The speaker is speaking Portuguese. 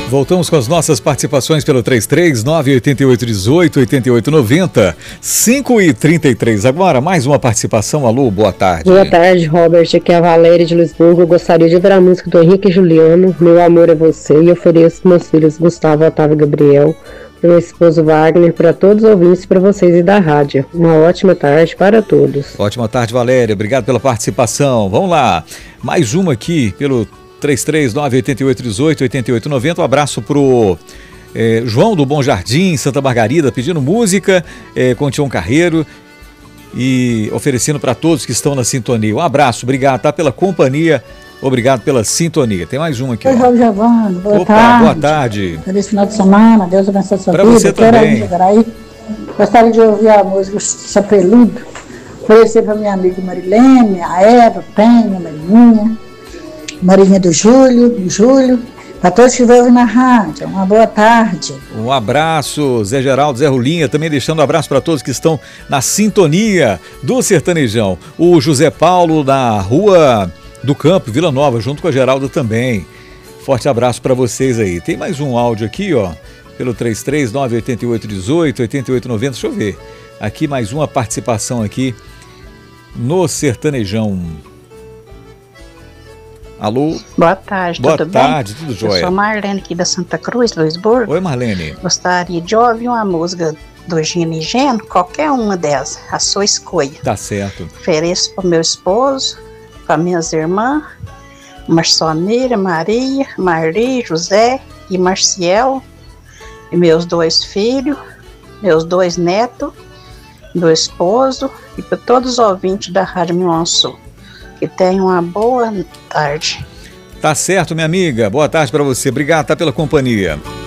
Voltamos com as nossas participações pelo 33988188890, 5h33. Agora, mais uma participação. Alô, boa tarde. Boa tarde, Robert. Aqui é a Valéria de Lisburgo. Eu gostaria de ouvir a música do Henrique e Juliano, Meu Amor é Você, e ofereço para meus filhos Gustavo, Otávio e Gabriel, para meu esposo Wagner, para todos os ouvintes, para vocês e da rádio. Uma ótima tarde para todos. Ótima tarde, Valéria. Obrigado pela participação. Vamos lá. Mais uma aqui pelo 33988188890. Um abraço pro João do Bom Jardim, Santa Margarida, pedindo música com o Tião Carreiro e oferecendo para todos que estão na sintonia. Um abraço, obrigado, tá, pela companhia, obrigado pela sintonia. Tem mais um aqui. Oi, Raul Giovanni, boa tarde. Boa tarde. Feliz final de semana, Deus abençoe a sua vida. Para você também. Gostaria de ouvir a música Chapeludo, oferecer para minha amiga Marilene, a Eva, Penha, Marininha, Marinha do Júlio, para todos que estiverem na rádio, uma boa tarde. Um abraço, Zé Geraldo, Zé Rulinha, também deixando um abraço para todos que estão na sintonia do Sertanejão. O José Paulo da Rua do Campo, Vila Nova, junto com a Geraldo também. Forte abraço para vocês aí. Tem mais um áudio aqui, ó, pelo 33988188890, deixa eu ver. Aqui mais uma participação aqui no Sertanejão. Alô? Boa tarde, tudo bem? Boa tarde, bem? Tudo jóia. Eu sou Marlene aqui da Santa Cruz, Luisburgo. Oi, Marlene. Gostaria de ouvir uma música do Gino e Geno, qualquer uma delas, a sua escolha. Tá certo. Ofereço para o meu esposo, para minhas irmãs, Marçoneira, Maria, Marli, José e Marciel, e meus 2 filhos, meus 2 netos, meu esposo, e para todos os ouvintes da Rádio Milão Sul. Que tenha uma boa tarde. Tá certo, minha amiga. Boa tarde para você. Obrigado, tá, pela companhia.